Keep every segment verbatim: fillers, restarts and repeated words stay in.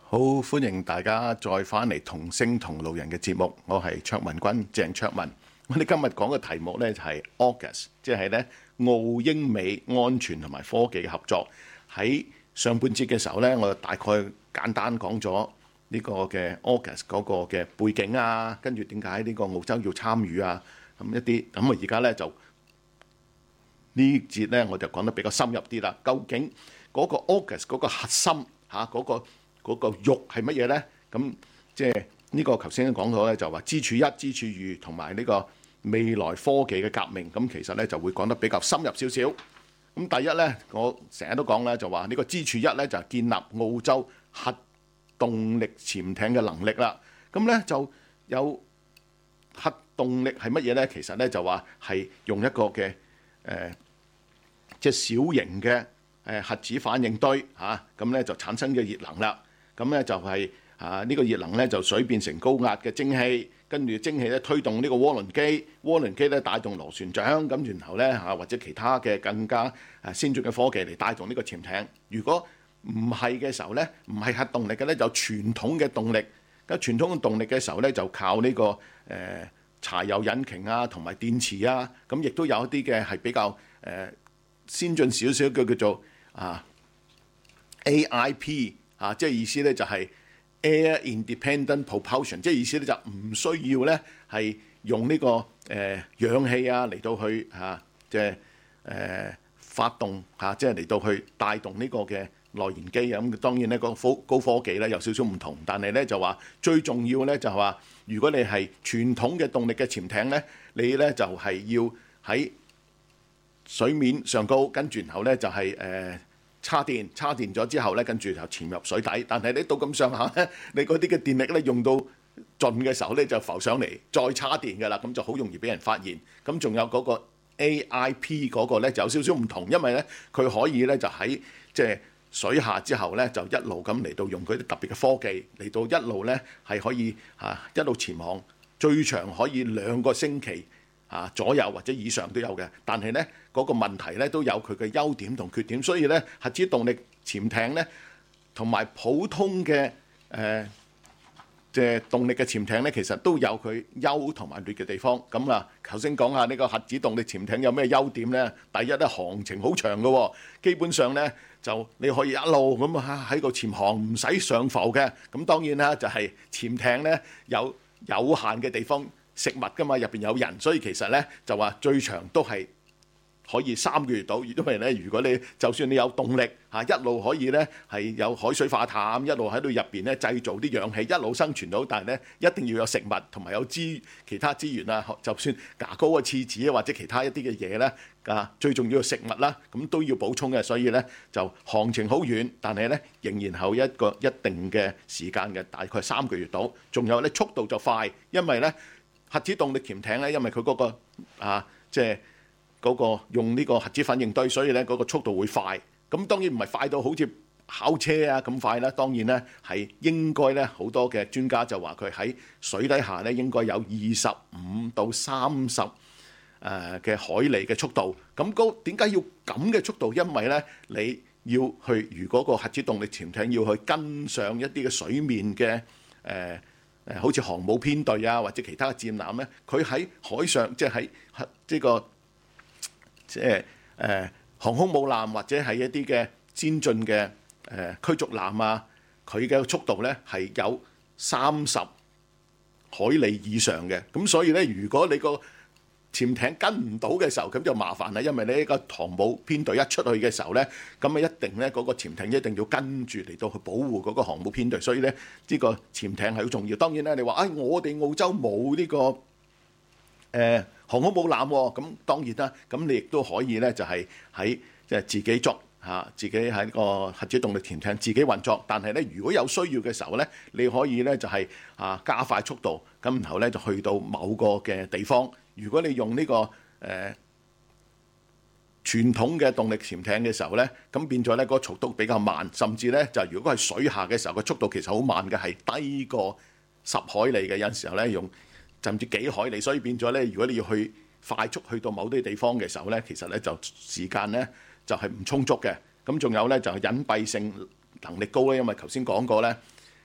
好，歡迎大家再返嚟同聲同路人嘅節目，我係卓文君鄭卓文。我哋今日講嘅題目呢就係 AUKUS， 即係咧澳英美安全同埋科技嘅合作。喺上半節嘅時候呢，我就大概簡單講咗呢個嘅 AUKUS 嗰個嘅背景啊，跟住點解呢個澳洲要參與啊，咁一啲咁啊，而家呢就呢節呢我就講得比較深入啲啦。究竟嗰個 AUKUS 嗰個核心嚇嗰個嗰個肉係乜嘢呢？咁即係呢個頭先講到咧，就話支柱一、支柱二同埋呢個未來科技嘅革命。咁其實咧就會講得比較深入少少。咁第一咧，我成日都講咧，就話呢個支柱一咧就係建立澳洲核動力潛艇嘅能力啦。咁咧就有核動力係乜嘢咧？其實咧就話係用一個嘅誒即係小型嘅誒核子反應堆嚇，咁咧就產生嘅熱能啦。咁咧就係啊呢個熱能咧就水變成高壓嘅蒸汽，跟住蒸汽咧推動呢個渦輪機，渦輪機咧帶動螺旋槳，咁然後咧嚇或者其他嘅更加誒先進嘅科技嚟帶動呢個潛艇。如果唔係嘅時候咧，唔係核動力嘅咧，就傳統嘅動力。咁傳統嘅動力嘅時候咧，就靠呢個誒柴油引擎啊，同埋電池啊。咁亦都有一啲嘅係比較誒先進少少嘅叫做啊 A I P。啊，即係意思咧就係 air independent propulsion， 即係意思咧就唔需要咧係用呢、這個誒、呃、氧氣啊嚟到去嚇、啊，即係誒、呃、發動嚇、啊，即係嚟到去帶動呢個嘅內燃機啊。咁當然咧個科高科技咧有少少唔同，但係咧就話最重要咧就係話，如果你係傳統嘅動力嘅潛艇咧，你咧就係、是、要喺水面上高，跟住然後咧就係、是、誒。呃叉電，叉電咗之後咧，跟住就潛入水底。但係你到咁上下咧，你嗰啲嘅電力咧用到盡嘅時候咧，就浮上嚟再叉電㗎啦。咁就好容易俾人發現。咁仲有嗰個 A I P 嗰個咧就有少少唔同，因為咧佢可以咧就喺即係水下之後咧就一路咁嚟到用佢啲特別嘅科技嚟到一路咧係可以嚇一路潛航，最長可以兩個星期。啊，左右或者以上都有嘅，但係咧嗰個問題咧都有佢嘅優點同缺點，所以咧核子動力潛艇咧同埋普通嘅誒即係動力嘅潛艇咧，其實都有佢優同埋劣嘅地方。咁啊，頭先講下呢個核子動力潛艇有咩優點咧？第一咧航程好長嘅喎，基本上咧就你可以一路咁啊喺個潛航唔使上浮嘅。咁當然啦，就係潛艇咧有有限嘅地方。食物㗎嘛，入邊有人，所以其實咧就話最長都係可以三個月到，因為咧如果你就算你有動力嚇，一路可以咧係有海水化淡，一路喺度入邊咧製造啲氧氣，一路生存到，但係咧一定要有食物同埋有資其他資源啊，就算牙膏啊、廁紙啊或者其他一啲嘅嘢咧啊，最重要嘅食物啦，咁都要補充嘅，所以咧就航程好遠，但係咧仍然後一個一定嘅時間嘅，大概三個月到，仲有咧速度就快，因為咧。核子動力潛艇咧，因為佢嗰、那個啊，即係嗰個用呢個核子反應堆，所以咧嗰、那個速度會快。咁當然唔係快到好似跑車啊咁快啦。當然咧係應該咧，好多嘅專家就話佢喺水底下咧應該有二十五到三十誒嘅海里嘅速度。咁嗰點解要咁嘅速度？因為咧你要去，如果個核子動力潛艇要去跟上一啲嘅水面嘅誒。呃誒好似航母編隊啊，或者其他嘅戰艦咧，佢喺海上即係喺呢個即係誒航空母艦或者係一啲嘅先進嘅誒驅逐艦啊，佢嘅速度咧係有三十海里以上嘅。咁所以咧，如果你個潛艇跟唔到嘅時候，咁就麻煩啦，因為你呢個航母編隊一出去嘅時候咧，咁啊一定咧嗰個潛艇一定要跟住嚟到去保護嗰個航母編隊，所以咧呢個潛艇係好重要。當然咧，你話啊，我哋澳洲冇呢個誒航空母艦喎，咁當然啦，咁你亦都可以咧就係喺即係自己作嚇，自己喺個核子動力潛艇自己運作。但係咧，如果有需要嘅時候咧，你可以咧就係啊加快速度，咁然後咧就去到某個嘅地方。如果你用呢、這個誒、呃、傳統嘅動力潛艇嘅時候咧，咁變咗咧嗰個速度比較慢，甚至咧就如果係水下嘅時候，個速度其實好慢嘅，係低過十海里嘅。有陣時候咧用甚至幾海里，所以變咗咧，如果你要去快速去到某啲地方嘅時候咧，其實咧就時間咧就係、是、唔充足嘅。咁仲有咧就係、是、隱蔽性能力高咧，因為頭先講過咧，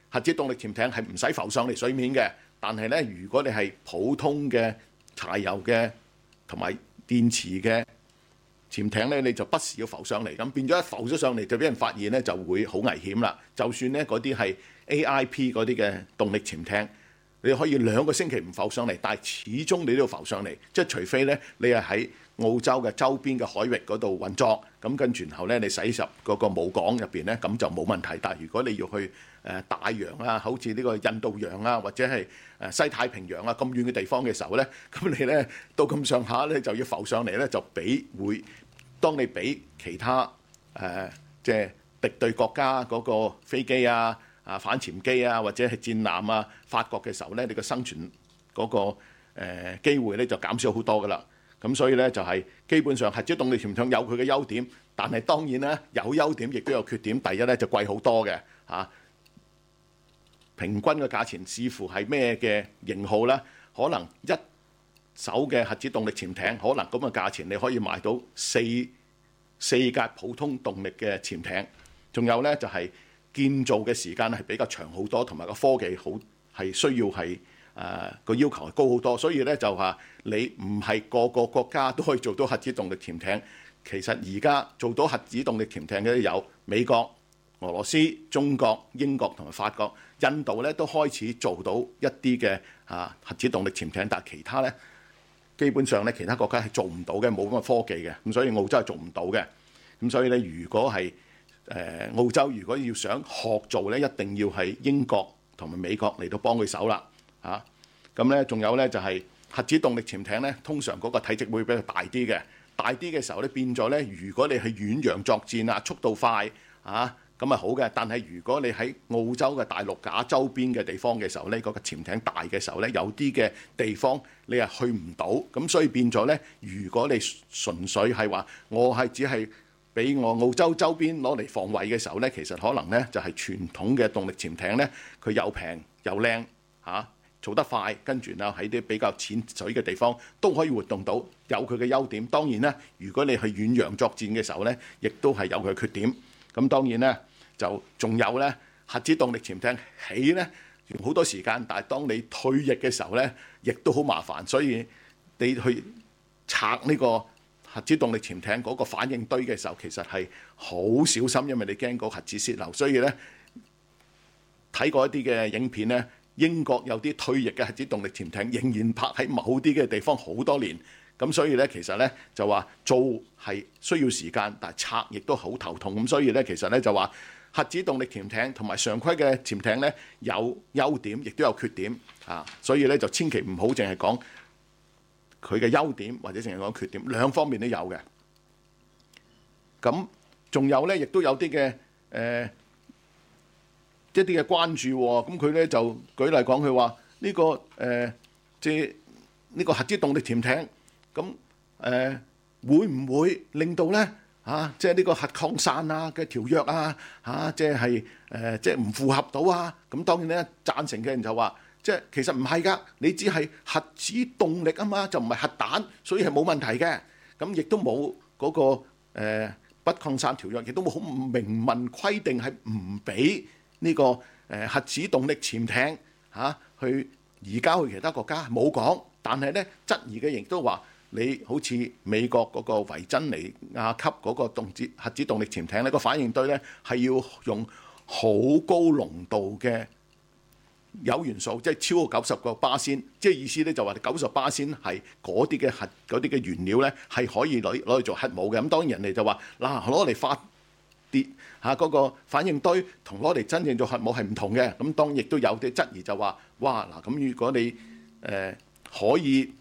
核子動力潛艇係唔使浮上嚟水面嘅，但係咧，如果你係普通嘅柴油嘅同埋電池嘅潛艇咧，你就不時要浮上嚟，咁變咗一浮咗上嚟就俾人發現咧，就會好危險啦。就算咧嗰啲係 A I P 嗰啲嘅動力潛艇，你可以兩個星期唔浮上嚟，但係始終你都要浮上嚟，即係除非咧你係喺澳洲嘅周邊嘅海域嗰度運作，咁跟住然後咧你駛入嗰個母港入邊咧，咁就冇問題。但係如果你要去誒大洋啊，好似呢個印度洋啊，或者係誒西太平洋啊咁遠嘅地方嘅時候咧，咁你咧到咁上下咧就要浮上嚟咧，就俾會當你俾其他誒即係敵對國家嗰個飛機啊、啊反潛機啊或者係戰艦啊發覺嘅時候咧，你個生存嗰個誒機會咧就減少好多噶啦。咁所以咧就係基本上核子動力潛艇有佢嘅優點，但係當然咧有優點亦都有缺點。第一咧就貴好多嘅嚇，平均嘅價錢視乎係咩嘅型號啦，可能一艘嘅核子動力潛艇可能咁嘅價錢你可以買到四四架普通動力嘅潛艇，仲有咧就係建造嘅時間係比較長好多，同埋個科技好係需要係。誒個、呃、要求係高好多，所以咧就話你唔係個個國家都可以做到核子動力潛艇。其實而家做到核子動力潛艇嘅有美國、俄羅斯、中國、英國同埋法國、印度咧都開始做到一啲嘅啊核子動力潛艇，但係其他咧基本上咧其他國家係做唔到嘅，冇咁嘅科技嘅，咁所以澳洲係做唔到嘅。咁所以咧，如果係誒、呃、澳洲如果要想學做咧，一定要係英國同埋美國嚟到幫佢手啦。嚇，咁咧仲有咧就係、是、核子動力潛艇咧，通常嗰個體積會比較大啲嘅，大啲嘅時候咧變咗咧，如果你係遠洋作戰啊，速度快啊，咁啊好嘅。但係如果你喺澳洲嘅大陸架周邊嘅地方嘅時候咧，嗰、那個潛艇大嘅時候咧，有啲嘅地方你係去唔到，咁所以變咗咧，如果你純粹係話我係只係俾我澳洲周邊攞嚟防衛嘅時候咧，其實可能咧就係、是、傳統嘅動力潛艇咧，佢又平又靚嚇。啊做得快，跟住啦喺啲比較淺水嘅地方都可以活動到，有佢嘅優點。當然咧，如果你去遠洋作戰嘅時候咧，亦都係有佢嘅缺點。咁當然咧，就仲有咧核子動力潛艇起咧用好多時間，但係當你退役嘅時候咧，亦都好麻煩。所以你去拆呢個核子動力潛艇嗰個反應堆嘅時候，其實係好小心，因為你驚個核子洩漏。所以咧睇過一啲嘅影片咧。英國有啲退役嘅核子動力潛艇仍然泊喺某啲嘅地方好多年，咁所以咧其實咧就話做係需要時間，但係拆亦都好頭痛。咁所以咧其實咧就話核子動力潛艇同埋常規嘅潛艇咧有優點，亦都有缺點啊。所以咧就千祈唔好淨係講佢嘅優點，或者淨係講缺點，兩方面都有嘅。咁仲有咧，亦都有啲嘅誒。呃一啲嘅關注喎，咁佢咧就舉例講，佢話呢個誒即係呢個核子動力潛艇，咁誒、呃、會唔會令到咧嚇即係呢個核擴散啊嘅條約啊嚇即係誒即係唔符合到啊？咁當然咧贊成嘅人就話，即係其實唔係㗎，你只係核子動力啊嘛，就唔係核彈，所以係冇問題嘅。咁亦都冇嗰個、呃、不擴散條約，亦都冇好明文規定係唔俾。呢個誒核子動力潛艇嚇去移交去其他國家冇講，但係咧質疑嘅亦都話你好似美國嗰個維珍尼亞級嗰個動子核子動力潛艇咧，個反應堆咧係要用好高濃度嘅鈾元素，即係超過九十個巴仙，即係意思咧就話九十巴仙係嗰啲嘅核嗰啲嘅原料咧係可以攞攞嚟做核武嘅。咁當然人哋就話嗱攞嚟發跌嚇嗰個反應堆同攞嚟真正做核武係唔同嘅，咁當然亦都有啲質疑就話：哇嗱，咁如果你誒、呃、可以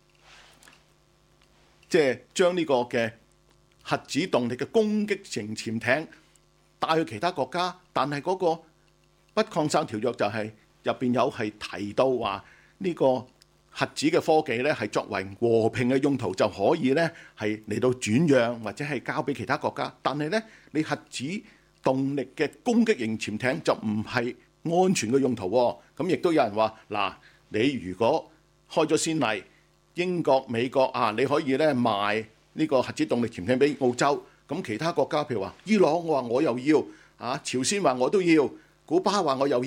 即係將呢個嘅核子動力嘅攻擊型潛艇帶去其他國家，但係嗰個不擴散條約就係入邊有係提到話呢個核子嘅科技咧係作為和平嘅用途就可以咧係嚟到轉讓或者係交俾其他國家，但係咧你核子動力嘅攻擊型潛艇就唔係安全嘅用途喎。咁亦都有人話嗱，你如果開咗先例，英國、美國啊，你可以咧賣呢個核子動力潛艇俾澳洲，咁其他國家譬如話伊朗，我話我又要啊，朝鮮話我都要，古巴話我又要，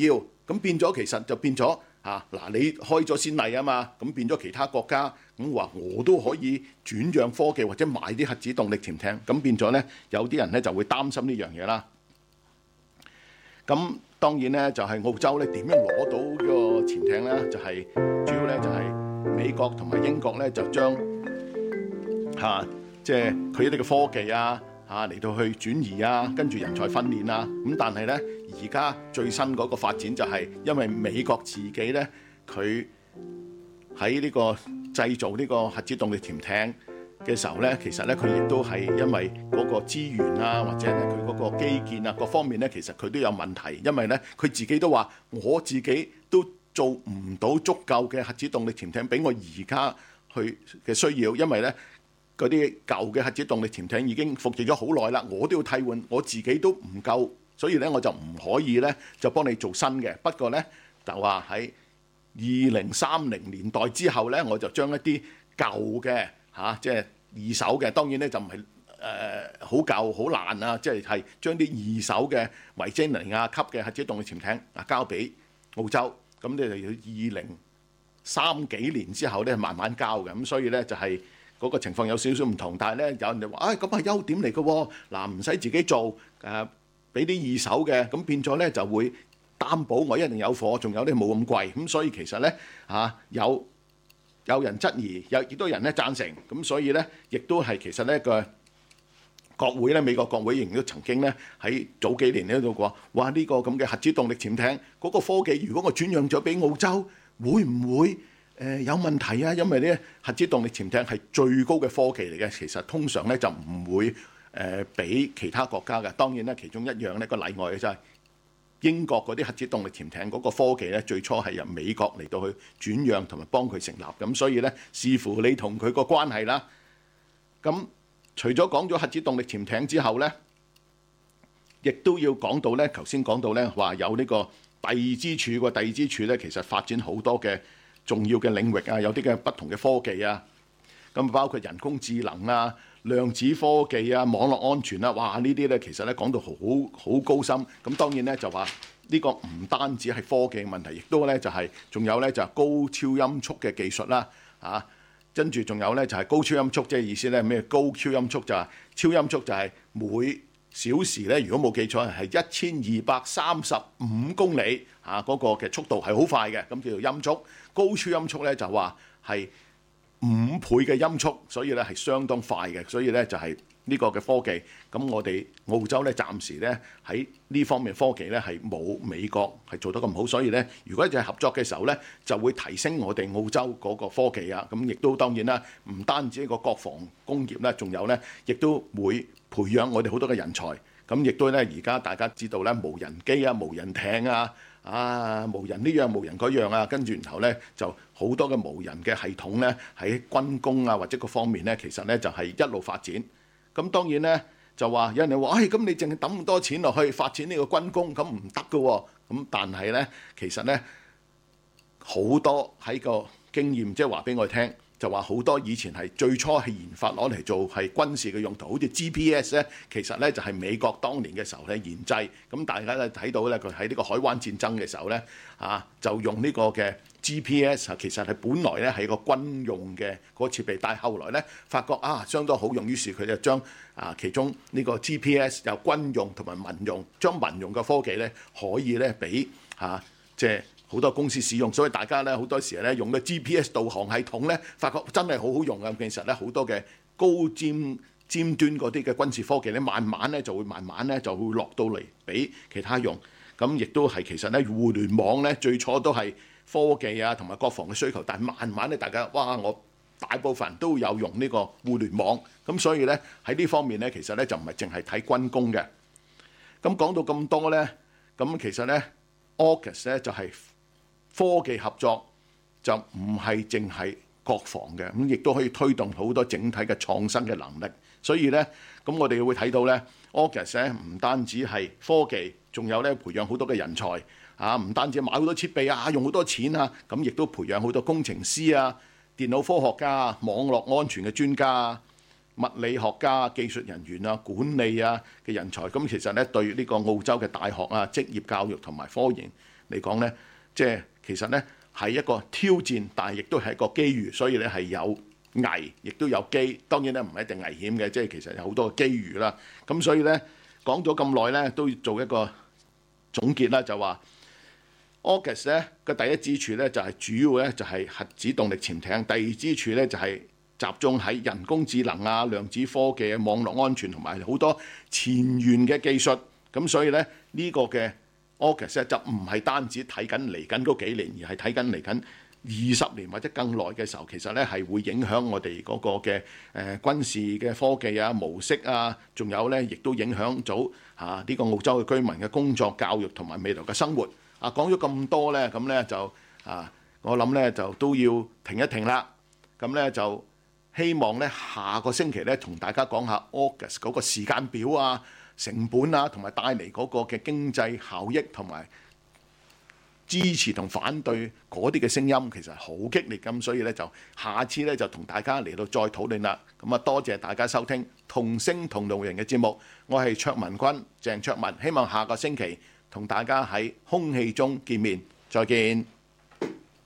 咁變咗其實就變咗嚇嗱，你開咗先例啊嘛，咁變咗其他國家咁話我都可以轉讓科技或者買啲核子動力潛艇，咁變咗咧有啲人咧就會擔心呢樣嘢啦。咁當然咧就係澳洲咧點樣攞到呢個潛艇咧，就係主要咧就係美國同埋英國咧就將嚇即係佢哋嘅科技啊嚇嚟到去轉移啊，跟住人才訓練啊，咁但係咧而家最新嗰個發展就係因為美國自己咧佢喺呢個製造呢個核子動力潛艇嘅時候咧，其實咧佢亦都係因為嗰個資源啊，或者咧佢嗰個基建啊各方面咧，其實佢都有問題，因為咧佢自己都話我自己都做唔到足夠嘅核子動力潛艇俾我而家去嘅需要，因為咧嗰啲舊嘅核子動力潛艇已經服役咗好耐啦，我都要替換，我自己都唔夠，所以咧我就唔可以咧就幫你做新嘅。不過咧就話喺二零三零年代之後咧，我就將一啲舊嘅嚇即係二手嘅，當然咧就唔係誒好舊好爛啊，即係係將啲二手嘅維珍尼亞級嘅核子動力潛艇啊交俾澳洲，咁你就要二零三幾年之後咧慢慢交嘅，咁所以咧就係、是。嗰個情況有少少唔同，但係咧有人就話：唉、哎，咁係優點嚟嘅喎，嗱唔使自己做，誒俾啲二手嘅，咁變咗咧就會擔保我一定有貨，仲有啲冇咁貴，咁所以其實咧嚇、啊、有有人質疑，有亦都有人咧贊成，咁所以咧亦都係其實咧個國會咧美國國會亦都曾經咧喺早幾年咧度講：哇呢、這個咁嘅核子動力潛艇嗰、那個科技，如果我轉讓咗俾澳洲，會唔會？誒、呃、有問題啊，因為咧核子動力潛艇係最高嘅科技嚟嘅，其實通常咧就唔會誒俾、呃、其他國家嘅。當然咧，其中一樣咧個例外嘅就係英國嗰啲核子動力潛艇嗰個科技咧，最初係由美國嚟到去轉讓同埋幫佢成立，咁所以咧視乎你同佢個關係啦。咁除咗講咗核子動力潛艇之後咧，亦都要講到咧，頭先講到咧話有呢個第二支柱，個第二支柱咧其實發展好多嘅重要嘅領域啊，有啲嘅不同嘅科技啊，咁包括人工智能啊、量子科技啊、網絡安全啊，哇！呢啲咧其實咧講到好好高深。咁當然咧就話呢個唔單止係科技問題，亦都咧就係仲有咧就係高超音速嘅技術啦，啊，跟住仲有咧就係高超音速，即係意思咧咩？高超音速就係超音速就係每小時咧，如果冇記錯係一千二百三十五公里嚇，嗰個嘅速度係好快嘅，咁叫做音速。高超音速咧就話係五倍嘅音速，所以咧係相當快嘅，所以咧就係呢個嘅科技。咁我哋澳洲咧暫時咧喺呢方面科技咧係冇美國係做得咁好，所以咧如果就係合作嘅時候咧，就會提升我哋澳洲嗰個科技啊。咁亦都當然啦，唔單止一個國防工業咧，仲有咧亦都會培養我哋好多嘅人才。咁亦都咧而家大家知道咧無人機啊、無人艇啊。啊！無人呢樣無人嗰樣啊，跟住然後咧就好多嘅無人嘅系統咧喺軍工啊或者各方面咧，其實咧就係一路發展。咁當然咧就話有人話：唉、哎，咁你淨係抌咁多錢落去發展呢個軍工，咁唔得㗎喎。咁但係咧，其實咧好多喺個經驗，即係話俾我聽。就話好多以前係最初係研發攞嚟做係軍事嘅用途，好似 G P S 咧，其實咧就係美國當年嘅時候咧研製。咁大家咧睇到咧，佢喺呢個海灣戰爭嘅時候咧，啊就用呢個嘅 G P S 啊，其實係本來咧係個軍用嘅嗰個設備，但係後來咧發覺啊相當好用，於是佢就將啊其中呢個 G P S 由軍用同埋民用，將民用嘅科技咧可以咧俾嚇即係好多公司使用，所以大家咧好多時咧用嘅 G P S 導航系統咧，發覺真係好好用啊！其實咧好多嘅高尖尖端嗰啲嘅軍事科技咧，慢慢咧就會慢慢咧就會落到嚟俾其他用。咁亦都係其實咧互聯網咧最初都係科技啊同埋國防嘅需求，但係慢慢咧大家哇，我大部分人都有用呢個互聯網，咁所以咧喺呢方面咧其實咧就唔係淨係睇軍工嘅。咁講到咁多咧，咁其實咧 AUKUS 咧就係、是。科技合作就唔係淨係國防嘅，咁亦都可以推動好多整體嘅創新嘅能力。所以咧，咁我哋會睇到咧 AUKUS 咧唔單止係科技，仲有咧培養好多嘅人才啊！唔單止買好多設備啊，用好多錢啊，咁亦都培養好多工程師啊、電腦科學家、網絡安全嘅專家、物理學家、技術人員啊、管理啊嘅人才。咁其實咧對呢個澳洲嘅大學啊、職業教育同埋科研嚟講呢，即係其實呢係一個挑戰，但係亦都係一個機遇，所以咧係有危，亦都有機。當然咧唔係一定危險嘅，即係其實有好多機遇啦。咁所以咧講咗咁耐咧，都要做一個總結啦，就話 AUKUS 咧個第一支柱咧就係主要咧就係核子動力潛艇，第二支柱咧就係集中喺人工智能啊、量子科技、網絡安全同埋好多前沿嘅技術。咁所以咧呢個嘅 AUKUS 咧就唔係單止睇緊嚟緊嗰幾年，而係睇緊嚟緊二十年或者更耐嘅時候，其實咧係會影響我哋嗰個嘅誒軍事嘅科技啊、模式啊，仲有咧亦都影響咗嚇呢個澳洲嘅居民嘅工作、教育同埋未來嘅生活。啊，講咗咁多咧，咁咧就啊，我諗咧就都要停一停啦。咁咧就希望咧下個星期咧同大家講下 AUKUS 嗰個時間表啊、成本啊，同埋帶嚟嗰個嘅經濟效益同埋支持同反對嗰啲嘅聲音，其實好激烈咁，所以咧就下次咧就同大家嚟到再討論啦。咁啊，多謝大家收聽同聲同路人嘅節目，我係卓文君鄭卓文，希望下個星期同大家喺空氣中見面，再見。